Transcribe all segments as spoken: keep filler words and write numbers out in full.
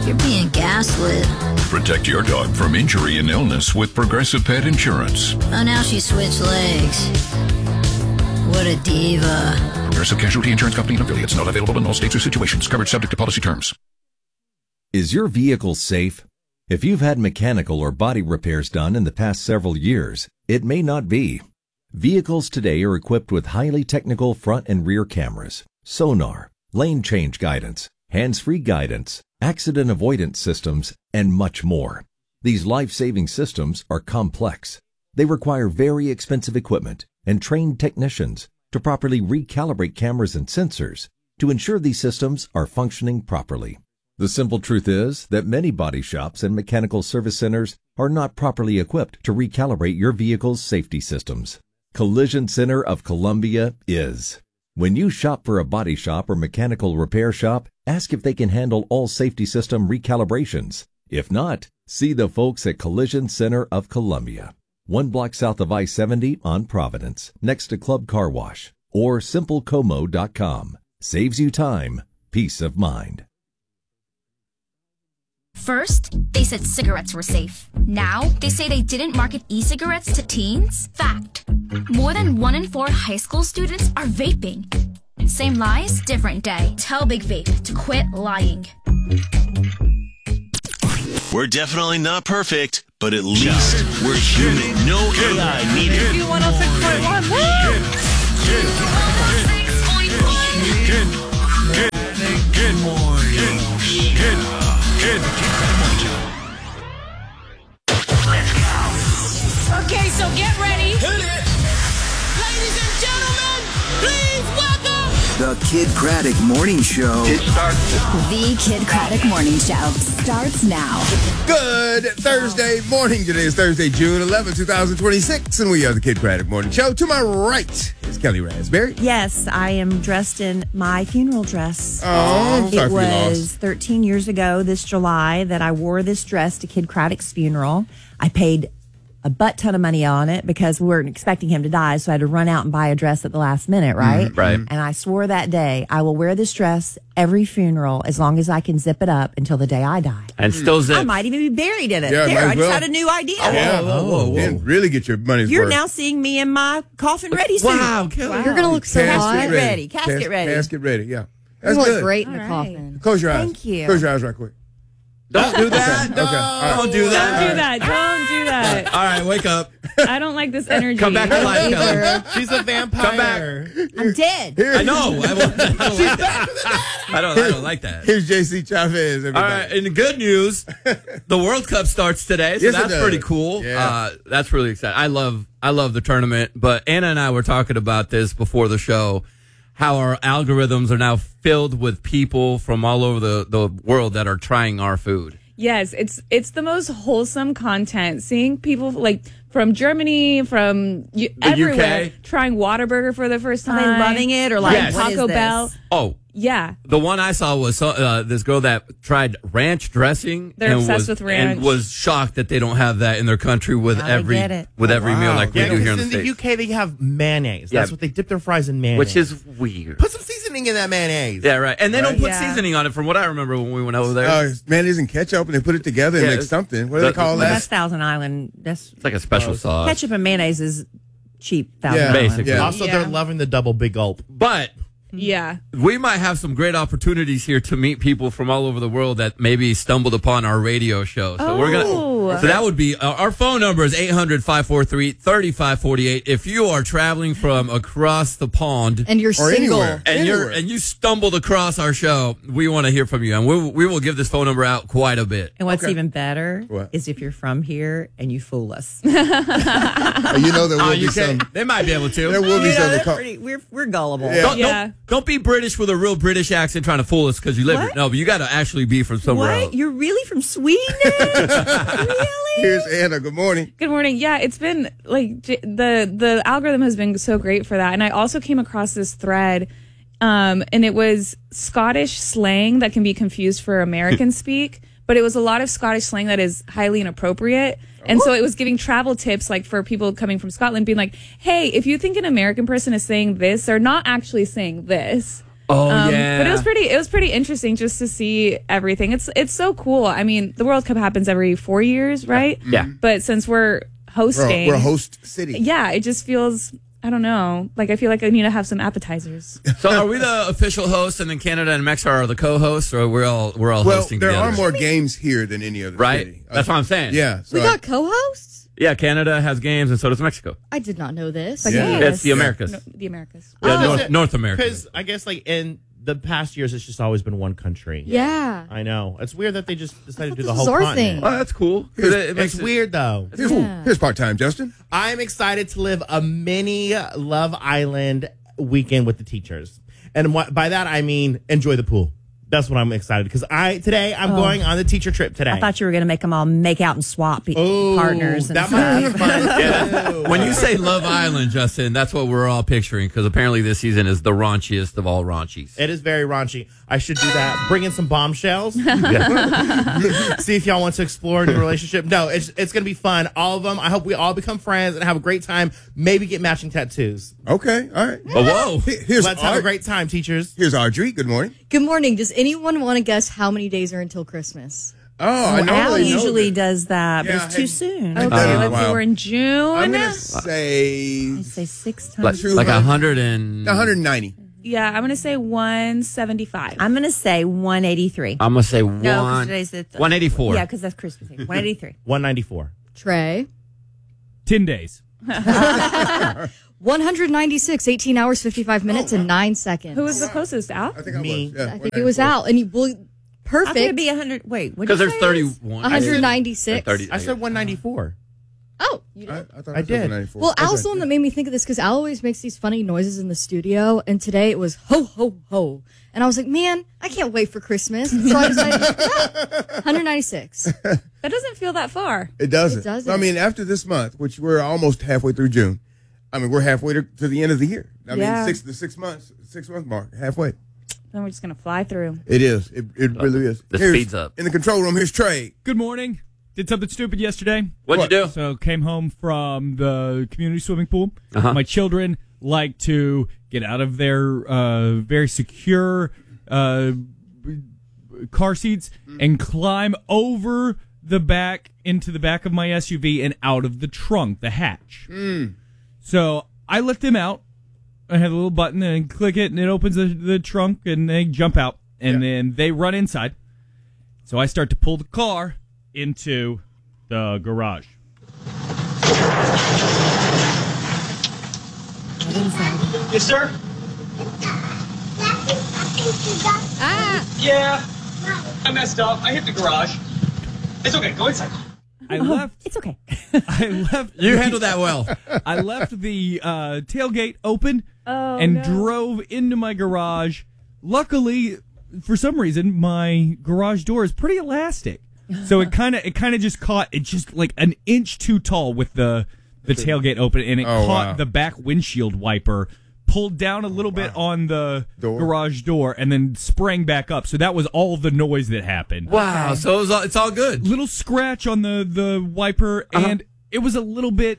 You're being gaslit. Protect your dog from injury and illness with Progressive Pet Insurance. Oh, now she switched legs. What a diva. Progressive Casualty Insurance Company and affiliates. Not available in all states or situations. Coverage subject to policy terms. Is your vehicle safe? If you've had mechanical or body repairs done in the past several years, it may not be. Vehicles today are equipped with highly technical front and rear cameras, sonar, lane change guidance, hands-free guidance, accident avoidance systems, and much more. These life-saving systems are complex. They require very expensive equipment and trained technicians to properly recalibrate cameras and sensors to ensure these systems are functioning properly. The simple truth is that many body shops and mechanical service centers are not properly equipped to recalibrate your vehicle's safety systems. Collision Center of Columbia is. When you shop for a body shop or mechanical repair shop, ask if they can handle all safety system recalibrations. If not, see the folks at Collision Center of Columbia. One block south of I seventy on Providence, next to Club Car Wash, or simple como dot com. Saves you time, peace of mind. First, they said cigarettes were safe. Now, they say they didn't market e-cigarettes to teens. Fact. More than one in four high school students are vaping. Same lies, different day. Tell Big Vape to quit lying. We're definitely not perfect, but at least we're human. No A I needed. You one oh six point one. Good morning. Good. Let's go. Okay, so get ready. Hit it. Ladies and gentlemen, please welcome the Kid Craddock Morning Show. It starts. The Kid Craddock Morning Show starts now. Good Thursday morning. Today is Thursday, June eleventh, twenty twenty-six, and we are the Kid Craddock Morning Show. To my right is Kelly Raspberry. Yes, I am dressed in my funeral dress. Oh, I'm sorry it for your was loss. thirteen years ago this July that I wore this dress to Kid Craddock's funeral. I paid a butt ton of money on it because we weren't expecting him to die, so I had to run out and buy a dress at the last minute, right? Mm, right. And I swore that day, I will wear this dress every funeral as long as I can zip it up until the day I die. And still zip. I might even be buried in it. Yeah, there, might as I just well. had a new idea. Oh, yeah. whoa, whoa, whoa. And really get your money's You're worth. now seeing me in my coffin ready suit. Wow, Kelly. Wow. You're going to look so hot. Casket ready. Casket Cas- ready. Casket ready, yeah. You That's look good. great in the All coffin. right. Close your eyes. Thank you. Close your eyes right quick. Don't do that. Okay, okay, all right. Don't do that. Don't do that. Don't do that. All right, wake up. I don't like this energy. Come back to life, Kelly. Either. She's a vampire. Come back. I'm dead. Here- I know. I, won't, I don't like that. I don't, I don't like that. Here's J C Chavez, everybody. All right, in the good news, the World Cup starts today, so Yes, it that's does. pretty cool. Yeah. Uh, that's really exciting. I love, I love the tournament. But Anna and I were talking about this before the show, how our algorithms are now filled with people from all over the, the world that are trying our food. Yes, it's it's the most wholesome content. Seeing people like from Germany, from you, everywhere, U K. trying Whataburger for the first Are time. they loving it or like, Yes. what Taco is this? Bell. Oh, Yeah. the one I saw was uh, this girl that tried ranch dressing. They're and obsessed was, with ranch. and was shocked that they don't have that in their country with Now they every get it. with every meal Wow. like Yeah, we do here in because the in the States, U K they have mayonnaise. Yeah. That's what they dip their fries in mayonnaise. which is weird. Put some seasoning in that mayonnaise. Yeah, right. And they don't Right. put Yeah. seasoning on it, from what I remember when we went over there. Uh, mayonnaise and ketchup, and they put it together and Yeah, make something. What do the- they call Well, that? that's Thousand Island. That's It's like a special sauce. ketchup and mayonnaise is cheap. Thousand Yeah, Island. basically. Yeah. Also, they're loving the double big gulp. But Yeah. we might have some great opportunities here to meet people from all over the world that maybe stumbled upon our radio show. So we're Oh. gonna. So that would be uh, our phone number is eight hundred, five four three, three five four eight. If you are traveling from across the pond And you're Or single. anywhere. and you're Anywhere. and you stumbled across our show, we want to hear from you, and we we will give this phone number out quite a bit. And what's Okay. even better What? is if you're from here and you fool us. Uh, you know there will Oh, be you some. can. They might be able to. There will be You know, some. that they're call- pretty- we're, we're gullible. Yeah. Don't, Yeah. don't don't be British with a real British accent trying to fool us because you live What? here. No, but you got to actually be from somewhere What? else. You're really from Sweden? Really? Here's Anna. Good morning. Good morning. Yeah, it's been like j- the the algorithm has been so great for that. And I also came across this thread, um, and it was Scottish slang that can be confused for American speak, but it was a lot of Scottish slang that is highly inappropriate. And so it was giving travel tips, like for people coming from Scotland, being like, "Hey, if you think an American person is saying this, they're not actually saying this." Oh Um, yeah. But it was pretty. It was pretty interesting just to see everything. It's it's so cool. I mean, the World Cup happens every four years, right? Yeah. But since we're hosting, We're, we're a host city. yeah, it just feels. I don't know. Like I feel like I need to have some appetizers. So are we the official hosts, and then Canada and Mexico are the co-hosts, or we're all we're all Well, hosting there together? are more games here than any other Right? city. That's what I'm saying. Yeah. So We I- got co-hosts? Yeah, Canada has games, and so does Mexico. I did not know this. Like, Yeah. yes. It's the Americas. No, the Americas. Yeah, Oh, North, is it- North America. Because I guess like in the past years, it's just always been one country. Yeah. I know. It's weird that they just decided to do this the was whole our continent. thing. Well, that's cool. 'Cause Here's- it- it makes It's it- weird though. Here's, Yeah. here's part time, Justin. I'm excited to live a mini Love Island weekend with the teachers, and what, by that I mean enjoy the pool. That's what I'm excited because I today I'm going on the teacher trip today. I thought you were going to make them all make out and swap pe- Ooh, partners and that stuff. might be fun. Yeah. too. When you say Love Island, Justin, that's what we're all picturing, because apparently this season is the raunchiest of all raunchies. It is very raunchy. I should do that. Bring in some bombshells. See if y'all want to explore a new relationship. No, it's it's gonna be fun. All of them. I hope we all become friends and have a great time. Maybe get matching tattoos. Okay. All right. Oh, whoa. Here- Here's Let's have a Art. great time, teachers. Here's Audrey. Good morning. Good morning. Does anyone want to guess how many days are until Christmas? Oh, I Al normally know usually that. does that, but Yeah, it's too I- soon. Okay, Uh, let's wow. see. We're in June. I'm gonna say I say six Like, times. like a hundred and... one hundred ninety. yeah, I'm gonna say one seventy-five. I'm going to say one eighty-three. I'm going to say No, 'cause one... today's the one eighty-four. Yeah, because that's Christmas Eve. one eighty-three. one ninety-four. Trey. ten days. one hundred ninety-six, eighteen hours, fifty-five minutes, and nine seconds. Who was the closest? Al? I think I Me. was. Yeah, I think it was Al. And you, well, I think perfect. it'd be one hundred. Wait, what Because did there's you say it is? thirty-one. one hundred ninety-six. thirty. I said one ninety-four. Oh, you I, did. I thought I it was did. one ninety-four. Well, Al's Okay. the one that made me think of this because Al always makes these funny noises in the studio, and today it was ho ho ho, and I was like, man, I can't wait for Christmas. So I decided yeah, one hundred ninety-six. That doesn't feel that far. It doesn't. It doesn't. I mean, after this month, which we're almost halfway through June, I mean, we're halfway to, to the end of the year. I Yeah. mean, six the six months, six month mark, halfway. Then we're just gonna fly through. It is. It, it really is. The Here's- speed's up. In the control room, here's Trey. Good morning. Did something stupid yesterday. What'd you do? So came home from the community swimming pool. Uh-huh. My children like to get out of their uh, very secure uh, car seats and climb over the back into the back of my S U V and out of the trunk, the hatch. So I let them out. I have a little button and I click it and it opens the, the trunk and they jump out and then they run inside. So I start to pull the car into the garage. Yes, sir? Ah! Yeah. I messed up. I hit the garage. It's okay. Go inside. I left. It's okay. I left. You handled that well. I left the uh, tailgate open Oh, and no. drove into my garage. Luckily, for some reason, my garage door is pretty elastic, so it kind of it kind of just caught. It just like an inch too tall with the the tailgate open, and it Oh, caught wow. the back windshield wiper. Pulled down a little bit on the Door. garage door and then sprang back up. So that was all the noise that happened. Wow. So it was all, it's all good. Little scratch on the, the wiper, Uh-huh. and it was a little bit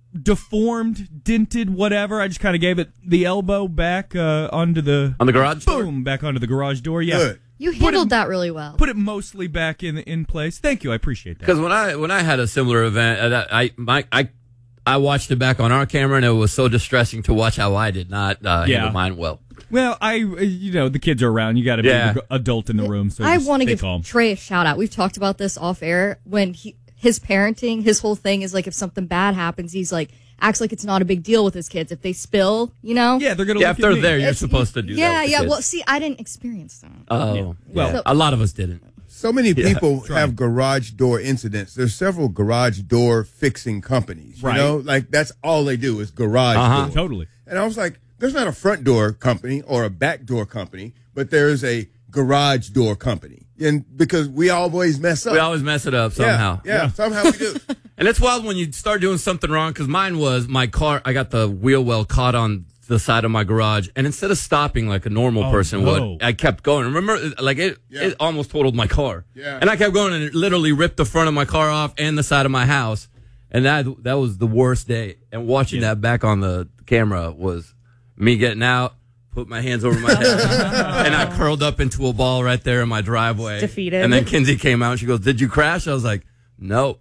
deformed, dented, whatever. I just kind of gave it the elbow back uh, onto the On the garage door? boom, back onto the garage door. Yeah, Good. You Put handled it- that really well. put it mostly back in in place. Thank you, I appreciate that. Because when I when I had a similar event, uh, I my I I watched it back on our camera, and it was so distressing to watch how I did not uh, Yeah. handle mine well. Well, I uh, you know the kids are around. You got to Yeah. be the adult in the room. So I just want to stay give calm. Trey a shout out. We've talked about this off air. When he his parenting, his whole thing is like if something bad happens, he's like acts like it's not a big deal with his kids. If they spill, you know, Yeah, they're gonna. Yeah, look if at they're me. there, you're It's- supposed to do that. yeah, with the yeah. kids. Well, see, I didn't experience that. Oh, Yeah. well, Well, a lot of us didn't. So many Yeah. people Try. have garage door incidents. There's several garage door fixing companies. You Right. know, like that's all they do is garage Uh-huh. door. Totally. And I was like, there's not a front door company or a back door company, but there's a garage door company. And because we always mess up. We always mess it up somehow. Yeah, yeah, somehow we do. And it's wild when you start doing something wrong, because mine was my car, I got the wheel well caught on the side of my garage, and instead of stopping like a normal Oh, person no. would, I kept going. Remember, like it, Yeah. it almost totaled my car. Yeah. And I kept going, and it literally ripped the front of my car off and the side of my house. And that that was the worst day. And watching that back on the camera was me getting out, put my hands over my head, and I curled up into a ball right there in my driveway. Defeated. And then Kinsey came out and she goes, "Did you crash?" I was like, "Nope."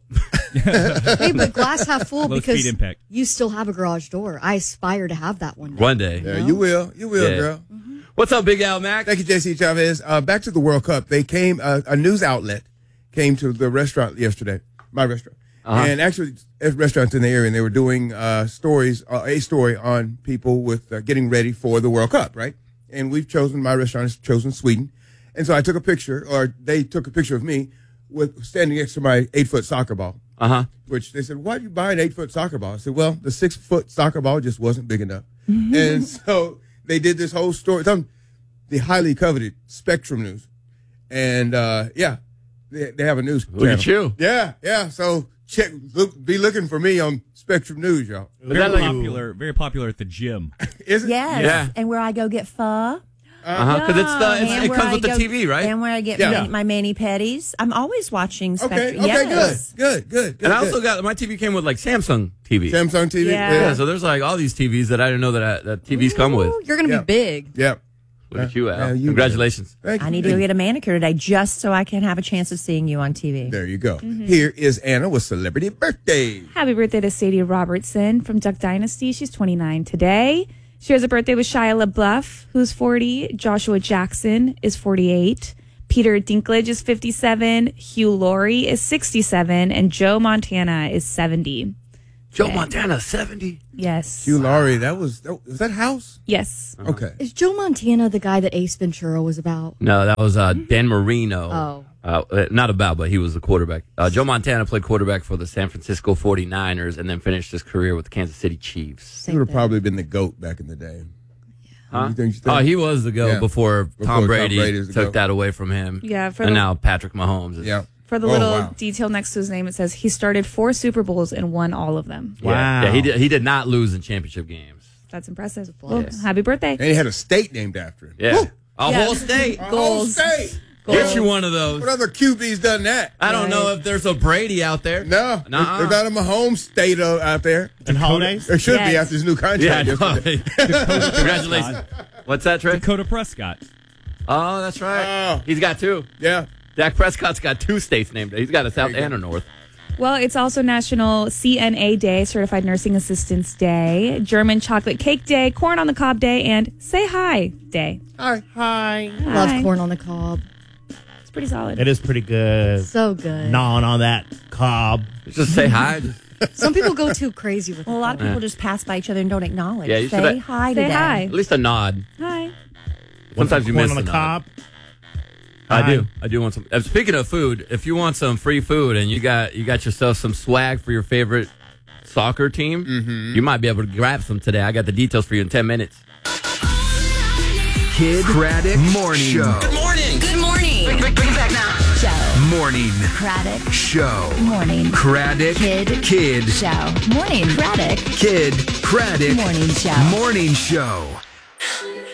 Hey, but glass half full Low because speed impact. you still have a garage door. I aspire to have that one day. One day. Yeah, you will. You will, Yeah. girl. What's up, Big Al Mac? Thank you, J C Chavez. Uh, back to the World Cup. They came, uh, a news outlet came to the restaurant yesterday, my restaurant. Uh-huh. And actually, there's restaurants in the area, and they were doing uh, stories, uh, a story on people with uh, getting ready for the World Cup, right? And we've chosen, my restaurant has chosen Sweden. And so I took a picture, or they took a picture of me with standing next to my eight-foot soccer ball. Uh-huh. Which they said, why did you buy an eight-foot soccer ball? I said, well, the six-foot soccer ball just wasn't big enough. And so they did this whole story. It's on the highly coveted Spectrum News. And, uh, yeah, they, they have a news Look at channel. you. Yeah, yeah. So check, look, be looking for me on Spectrum News, y'all. Very that like- popular, very popular at the gym. Is it? Yes. Yeah. And where I go get pho. Uh-huh. Because it's the, it's, And it where comes I with the go- T V, right? And where I get Yeah. my, my mani-pedis. I'm always watching Okay, Spectrum. okay, yes. good, good, good, good. And I also good. got, my T V came with like Samsung T V. Samsung T V. Yeah. Yeah, so there's like all these T Vs that I didn't know that, I, that T Vs come with. Ooh, you're going to Yeah. be big. Yeah. Look at you, Al. Yeah, you- Congratulations. Thank you. I need to go get a manicure today just so I can have a chance of seeing you on T V. There you go. Here is Anna with celebrity birthday. Happy birthday to Sadie Robertson from Duck Dynasty. She's twenty-nine today. She has a birthday with Shia LaBeouf, who's forty. Joshua Jackson is forty-eight. Peter Dinklage is fifty-seven. Hugh Laurie is sixty-seven. And Joe Montana is seventy. Joe Montana, seventy. Yes. Hugh Laurie, that was, that, was that House? Yes. Okay. Is Joe Montana the guy that Ace Ventura was about? No, that was uh, Dan Marino. Oh. Uh, not about, but he was the quarterback. Uh, Joe Montana played quarterback for the San Francisco forty-niners and then finished his career with the Kansas City Chiefs. He would have probably been the GOAT back in the day. Huh? You think- you think- Oh, he was the GOAT Yeah. before, Before Tom Tom Brady Brady is the took GOAT. that away from him. Yeah, for and the- now Patrick Mahomes. Is, Yeah. For the Oh, little wow. detail next to his name, it says he started four Super Bowls and won all of them. Yeah, Wow. yeah, he did. He did not lose in championship games. That's impressive. Well, Yes. happy birthday. And he had a state named after him. Yeah, a Yeah. whole state. A whole Goals. state. Get you one of those. What other Q B's done that? I don't know if there's a Brady out there. No. Nuh-uh. There's not a Mahomes state uh, out there. And holidays? There should be Yes. after his new Yeah, contract. I know. yesterday. Congratulations. What's that, Trey? Dakota Prescott. Oh, that's right. Oh. He's got two. Yeah. Dak Prescott's got two states named. He's got a South There you and a North. Well, it's also National C N A Day, Certified Nursing Assistants Day, German Chocolate Cake Day, Corn on the Cob Day, and Say Hi Day. Hi. Hi. Love Hi. corn on the cob. It's pretty solid. It is pretty good. So good. Gnawing on that cob. Just say hi. Some people go too crazy with Well, a lot of it. people just pass by each other and don't acknowledge. Yeah, you Say should- hi to Say them. hi. At least a nod. Hi. Sometimes you Corn miss on the the nod. cob. I Hi. do. I do want some. uh, Speaking of food, if you want some free food and you got you got yourself some swag for your favorite soccer team, you might be able to grab some today. I got the details for you in ten minutes. Kid Craddock Morning Show. Good morning. Good morning. Bring, bring, bring it back now. Show. Morning Craddock. Show. Morning. Craddock Kid. Kid Show. Morning. Craddock. Kid Craddock Morning Show. Morning Show.